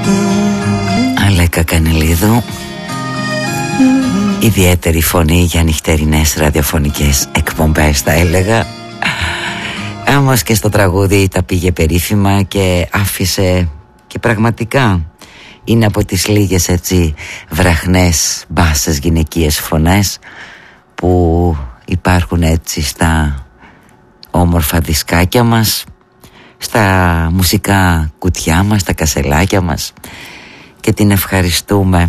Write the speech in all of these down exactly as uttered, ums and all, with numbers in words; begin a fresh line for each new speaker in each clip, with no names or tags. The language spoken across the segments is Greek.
Αλέκα Κανελίδου. Ιδιαίτερη φωνή για νυχτερινές ραδιοφωνικές εκπομπές, θα έλεγα. Όμως και στο τραγούδι τα πήγε περίφημα και άφησε, και πραγματικά είναι από τις λίγες έτσι βραχνές μπάσες γυναικείες φωνές που υπάρχουν έτσι στα όμορφα δισκάκια μας, στα μουσικά κουτιά μας, στα κασελάκια μας, και την ευχαριστούμε.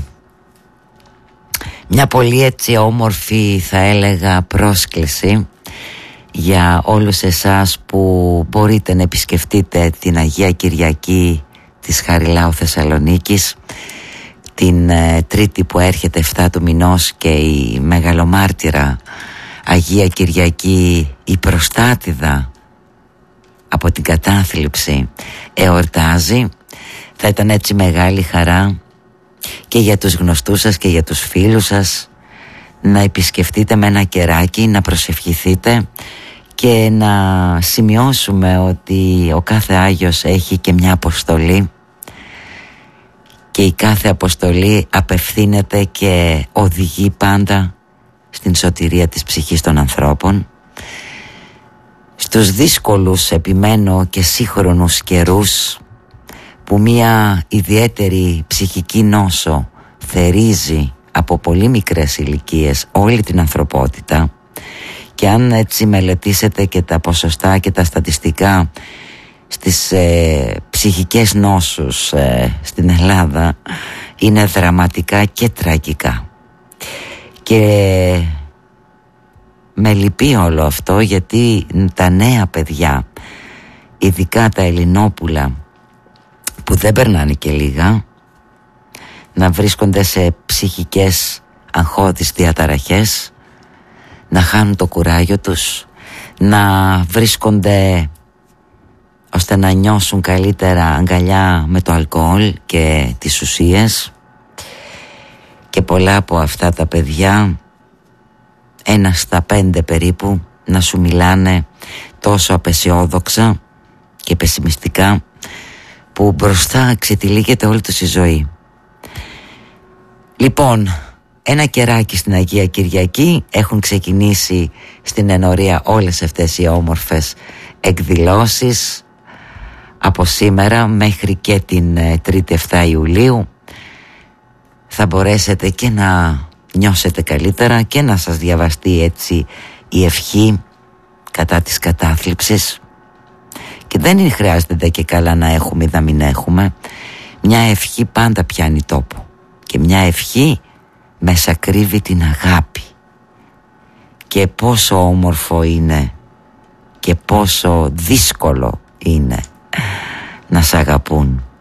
Μια πολύ έτσι όμορφη, θα έλεγα, πρόσκληση για όλους εσάς που μπορείτε να επισκεφτείτε την Αγία Κυριακή της Χαριλάου Θεσσαλονίκης, την ε, Τρίτη που έρχεται εφτά του μηνός, και η μεγαλομάρτυρα Αγία Κυριακή, η προστάτηδα από την κατάθλιψη, εορτάζει. Θα ήταν έτσι μεγάλη χαρά και για τους γνωστούς σας και για τους φίλους σας να επισκεφτείτε με ένα κεράκι, να προσευχηθείτε και να σημειώσουμε ότι ο κάθε Άγιος έχει και μια αποστολή, και η κάθε αποστολή απευθύνεται και οδηγεί πάντα στην σωτηρία της ψυχής των ανθρώπων. Στους δύσκολους, επιμένω, και σύγχρονους καιρούς που μια ιδιαίτερη ψυχική νόσο θερίζει από πολύ μικρές ηλικίες όλη την ανθρωπότητα, και αν έτσι μελετήσετε και τα ποσοστά και τα στατιστικά στις ε, ψυχικές νόσους ε, στην Ελλάδα, είναι δραματικά και τραγικά. Και με λυπεί όλο αυτό, γιατί τα νέα παιδιά, ειδικά τα Ελληνόπουλα, που δεν περνάνε και λίγα, να βρίσκονται σε ψυχικές αγχώδεις διαταραχές, να χάνουν το κουράγιο τους, να βρίσκονται ώστε να νιώσουν καλύτερα αγκαλιά με το αλκοόλ και τις ουσίες. Και πολλά από αυτά τα παιδιά, ένα στα πέντε περίπου, να σου μιλάνε τόσο απεσιόδοξα και πεσημιστικά, που μπροστά ξετυλίγεται όλη τους η ζωή. Λοιπόν, ένα κεράκι στην Αγία Κυριακή. Έχουν ξεκινήσει στην ενορία όλες αυτές οι όμορφες εκδηλώσεις από σήμερα μέχρι και την Τρίτη εφτά Ιουλίου. Θα μπορέσετε και να νιώσετε καλύτερα και να σας διαβαστεί έτσι η ευχή κατά της κατάθλιψης. Και δεν χρειάζεται και καλά να έχουμε ή να μην έχουμε. Μια ευχή πάντα πιάνει τόπο, και μια ευχή μέσα κρύβει την αγάπη. Και πόσο όμορφο είναι και πόσο δύσκολο είναι να σ' αγαπούν.